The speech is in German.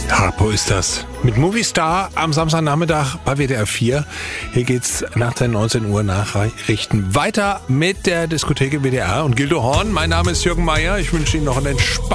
Harpo ist das. Mit Movistar am Samstagnachmittag bei WDR 4. Hier geht's nach den 19 Uhr Nachrichten weiter mit der Diskothek im WDR und Gildo Horn. Mein Name ist Jürgen Meier. Ich wünsche Ihnen noch einen entspannten